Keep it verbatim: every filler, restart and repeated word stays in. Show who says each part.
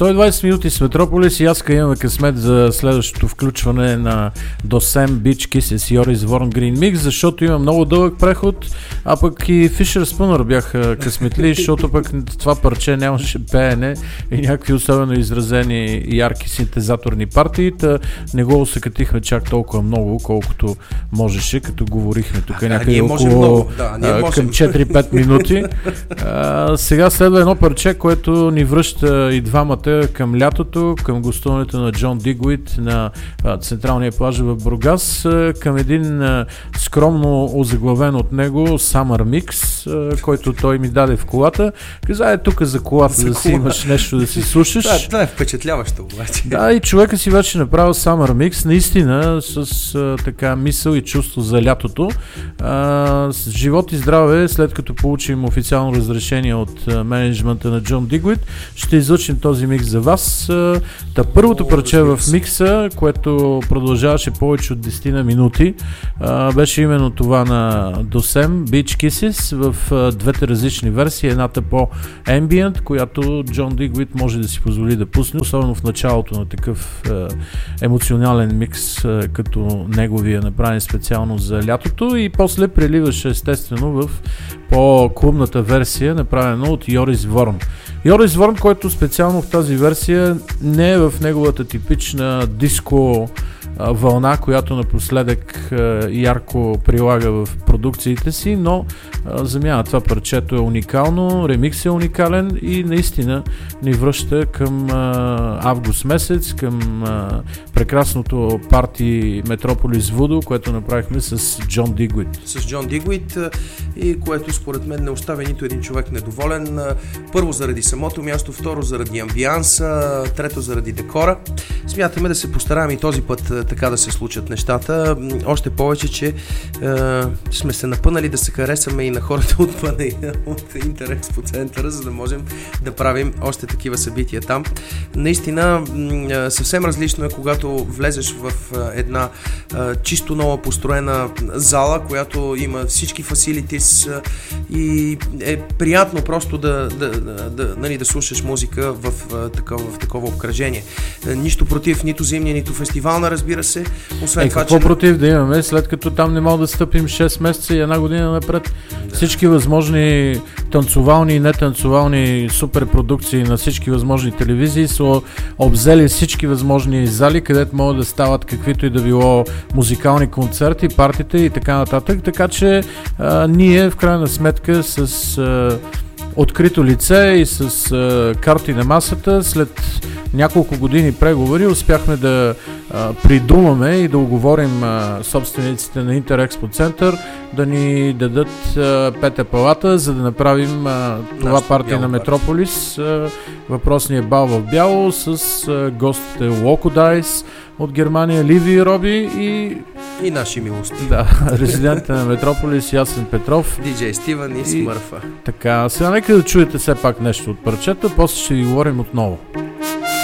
Speaker 1: сто и двайсет минути с Метрополис и аз имаме късмет за следващото включване на Dosem Beach Kisses и Йорис Ворн Green Mix, защото има много дълъг преход, а пък и Fisher Spooner бяха късметли, защото пък това парче нямаше пеене и някакви особено изразени ярки синтезаторни партии, та не го усъкатихме чак толкова много, колкото можеше, като говорихме тук някъде около да, към четири-пет минути. А, сега следва едно парче, което ни връща и двамата към лятото, към гостуването на Джон Дигуит на а, централния плаж в Бургас, а, към един а, скромно озаглавен от него Summer Mix, а, който той ми даде в колата. Каза, е тук за колата за да си имаш нещо да си слушаш.
Speaker 2: Да, това е впечатляващо обаче.
Speaker 1: Да, и човека си вече направил Summer Mix, наистина с а, така мисъл и чувство за лятото. А, с живот и здраве, след като получим официално разрешение от а, менеджмента на Джон Дигуит, ще излъчим този микс за вас. А, та първото О, парче в микса, което продължаваше повече от десет на минути, а, беше именно това на Dosem Beach Kisses в а, двете различни версии. Едната по-ambient, която Джон Дигуит може да си позволи да пусне, особено в началото на такъв а, емоционален микс, а, като неговия, направен специално за лятото, и после преливаше естествено в по-клубната версия, направена от Йорис Ворн. Йорис Ворн, който специално в тази версия не е в неговата типична диско а, вълна, която напоследък а, ярко прилага в продукциите си, но а, замяна това парчето е уникално, ремикс е уникален и наистина ни връща към а, август месец, към а, прекрасното парти Метрополис Вудо, което направихме с Джон Дигуит.
Speaker 2: С Джон Дигуит и което според мен не оставя нито един човек недоволен. Първо заради самото място, второ заради амбианса, трето заради декора. Смятаме да се постараем и този път така да се случат нещата. Още повече, че е, сме се напънали да се харесаме и на хората от панея, от Интерекспо центъра, за да можем да правим още такива събития там. Наистина съвсем различно е, когато влезеш в една е, чисто нова построена зала, която има всички фасилитис и е приятно просто да, да, да, да, нали, да слушаш музика в, в, такова, в такова обкръжение. Нищо против, нито зимния, нито фестивална, разбира се. Освен
Speaker 1: е,
Speaker 2: това,
Speaker 1: какво
Speaker 2: че...
Speaker 1: против да имаме, след като там не мога да стъпим шест месеца и една година напред? Да. Всички възможни танцовални и нетанцовални суперпродукции на всички възможни телевизии са обзели всички възможни зали, където могат да стават каквито и да било музикални концерти, партите и така нататък. Така че а, ние в крайна сметка с а, открито лице и с а, карти на масата, след няколко години преговори успяхме да а, придумаме и да уговорим а, собствениците на Интерекспо център да ни дадат а, пета палата, за да направим а, това парти на Метрополис, а, въпросния бал в бяло с а, гостите Локодайс от Германия, Ливи и Роби и
Speaker 2: и наши милости.
Speaker 1: Да, резидентите на Метрополис Ясен Петров,
Speaker 2: диджей Стивън и Смърфа.
Speaker 1: Така, сега нека да чуете все пак нещо от парчета, после ще ви говорим отново.